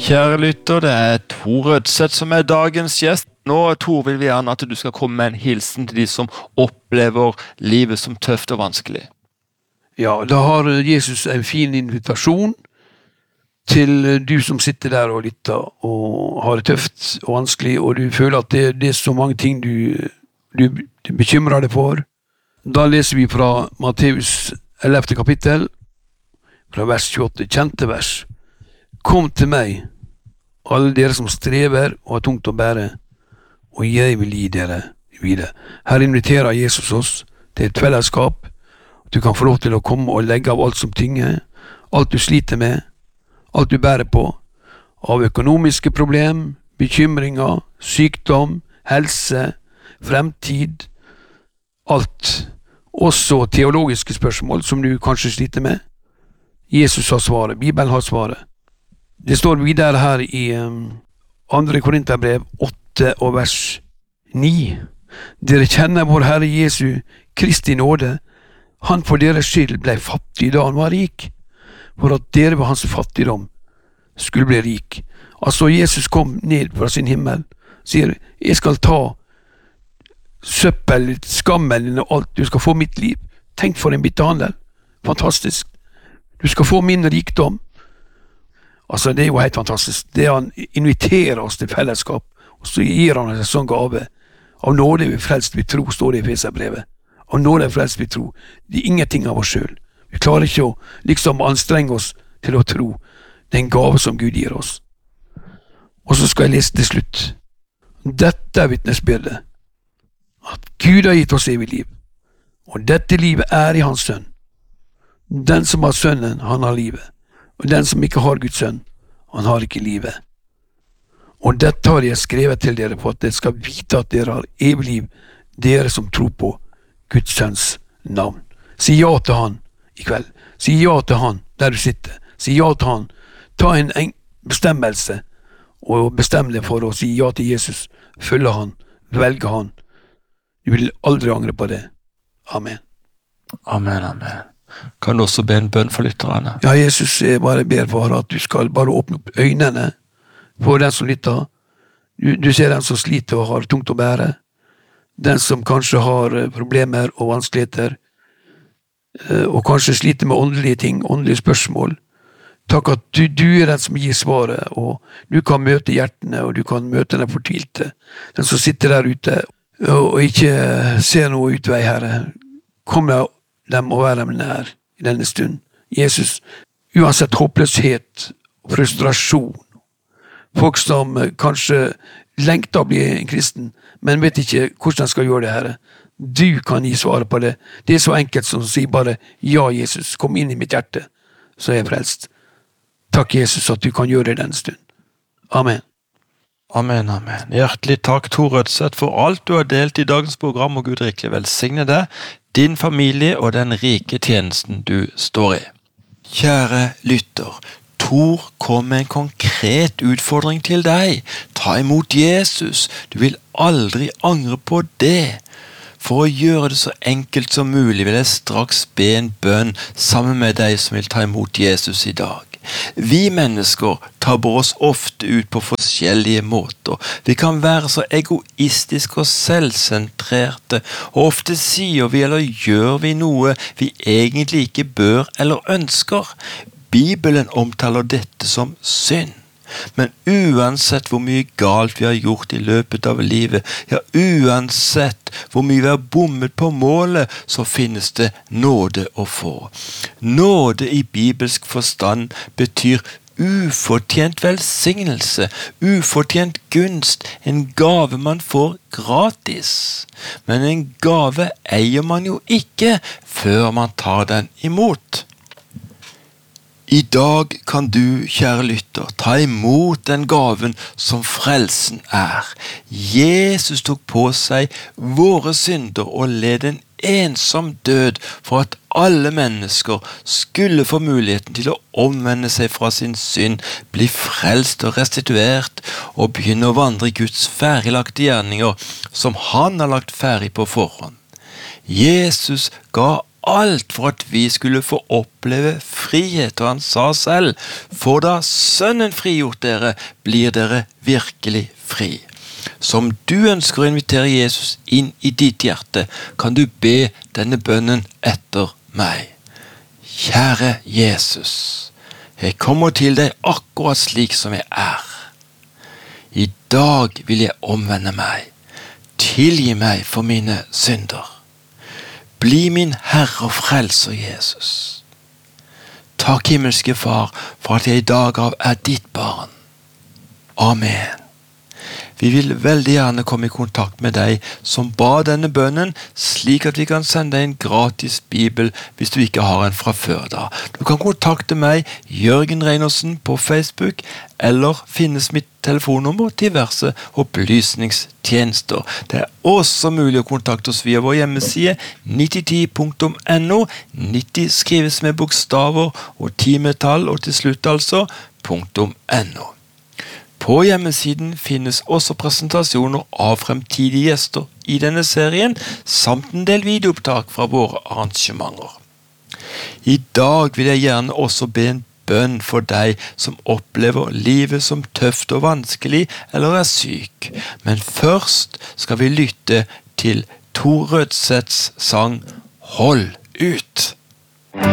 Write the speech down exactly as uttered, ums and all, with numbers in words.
Kjære lytter, det er Tor Rødseth som er dagens gjest. Nå, Tor, vil vi gjerne at du skal komme med en hilsen til de som opplever livet som tøft og vanskelig. Ja, da har Jesus en fin invitasjon til du som sitter der og lytter og har det tøft og vanskelig, og du føler at det, det er så mange ting du, du, du bekymrer deg for. Da leser vi fra Matteus ellevte kapittel, fra vers tjueåtte, kjente vers. Kom til meg, alle dere som strever og har tungt å bære, og jeg vil gi dere hvile. Her inviterer Jesus oss til et fellesskap. Du kan få lov til å komme og legge av alt som tynger, alt du sliter med, alt du bærer på, av økonomiske problem, bekymringer, sykdom, helse, fremtid, alt. Også teologiske spørsmål som du kanskje sliter med. Jesus har svaret, Bibelen har svaret. Det står videre her i um, andre Korinterbrev åtte og vers ni. Dere kjenner vår Herre Jesu Kristi nåde. Han for deres skyld ble fattig da han var rik, for at dere ved hans fattigdom skulle bli rik. Altså Jesus kom ned fra sin himmel, sier, jeg skal ta søppel, skammen og alt, du skal få mitt liv. Tenk for en byttehandel. Fantastisk. Du skal få min rikdom. Altså, det er jo helt fantastisk. Det han inviterer oss til fellesskap, og så gir han en sånn gave. Av nåde vi frelst vi tro, står det i Efeserbrevet. Av nåde vi frelst vi tro. Det er ingenting av oss selv. Vi klarer ikke å liksom anstrenge oss til å tro. Det er en gave som Gud gir oss. Og så skal jeg lese til slutt. Dette er vitnesbyrdet. At Gud har gitt oss evig liv. Og dette livet er i hans sønn. Den som har sønnen, han har livet. Og den som ikke har Guds sønn, han har ikke livet. Og dette har jeg skrevet til dere for at dere skal vite at dere har evig liv, dere som tror på Guds sønns navn. Si ja til han i kveld. Si ja til han der du sitter. Si ja til han. Ta en, en bestemmelse og bestem deg for å si ja til Jesus. Følge han. Velge han. Du vil aldri angre på det. Amen. Amen, amen. Kan du også be en bønn for lytterne? Ja, Jesus, jeg bare ber for at du skal bare åpne opp øynene for den som lytter. Du, du ser den som sliter og har tungt å bære. Den som kanskje har problemer og vanskeligheter, og kanskje sliter med åndelige ting, åndelige spørsmål. Takk at du, du er den som gir svaret, og du kan møte hjertene, og du kan møte den fortvilte. Den som sitter der ute og ikke ser noe utvei, Herre. Kom med dem og være dem nær i denne stund. Jesus, uansett håpløshet og frustrasjon, folk som kanskje lengter å bli en kristen, men vet ikke hvordan de skal gjøre det, Herre. Du kan gi svaret på det. Det er så enkelt som å si bare, ja, Jesus, kom inn i mitt hjerte, så er jeg frelst. Takk, Jesus, at du kan gjøre det denne stund. Amen. Amen, amen. Hjertelig takk, Tor Rødseth, for alt du har delt i dagens program, og Gud rikelig velsigne deg, din familie og den rike tjenesten du står i. Kjære lytter, Tor kom med en konkret utfordring til deg. Ta imot Jesus. Du vil aldri angre på det. For å gjøre det så enkelt som mulig vil jeg straks be en bønn sammen med deg som vil ta imot Jesus i dag. Vi mennesker tabber oss ofte ut på forskjellige måter. Vi kan være så egoistiske og selvsentrerte, og ofte sier vi eller gjør vi noe vi egentlig ikke bør eller ønsker. Bibelen omtaler dette som synd. Men uansett hvor mye galt vi har gjort i løpet av livet, ja, uansett hvor mye vi har bommet på målet, så finnes det nåde å få. Nåde i bibelsk forstand betyr ufortjent velsignelse, ufortjent gunst, en gave man får gratis. Men en gave eier man jo ikke før man tar den imot. I dag kan du, kjære lytter, ta imot den gaven som frelsen er. Jesus tok på seg våre synder og led en ensom død for at alle mennesker skulle få muligheten til å omvende seg fra sin synd, bli frelst og restituert og begynne å vandre i Guds ferdiglagte gjerninger som han har lagt ferdig på forhånd. Jesus ga alt for at vi skulle få oppleve frihet, og han sa selv, for da Sønnen frigjort dere, blir dere virkelig fri. Som du ønsker å invitere Jesus inn i ditt hjerte, kan du be denne bønnen etter meg. Kjære Jesus, jeg kommer til deg akkurat slik som jeg er. I dag vil jeg omvende meg. Tilgi meg for mine synder. Bli min Herre og frelser, Jesus. Takk, himmelske Far, for at jeg i dag av er ditt barn. Amen. Vi vil veldig gjerne komme i kontakt med deg som ba denne bønnen, slik at vi kan sende deg en gratis bibel hvis du ikke har en fra før da. Du kan kontakte meg, Jørgen Reinersen, på Facebook, eller finnes mitt telefonnummer til diverse opplysningstjenester. Det er også mulig å kontakte oss via vår hjemmeside nitti ti punktum no. nitti skrives med bokstaver og ti med tall, og til slutt altså .no. På hjemmesiden finnes også presentasjoner av fremtidige gjester i denne serien, samt en del videoopptak fra våre arrangementer. I dag vil jeg gjerne også be en bønn for deg som opplever livet som tøft og vanskelig eller er syk. Men først skal vi lytte til Tor Rødsets sang «Hold ut».